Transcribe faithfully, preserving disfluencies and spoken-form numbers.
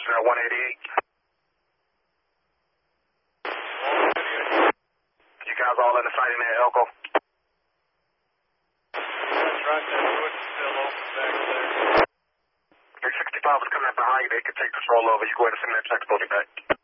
Houston at one eighty-eight. You guys all in the sighting at Elko? That's right, that wood's still open back there. three sixty-five is coming up behind you. They can take this roll over. You go ahead and send that text, we'll be back.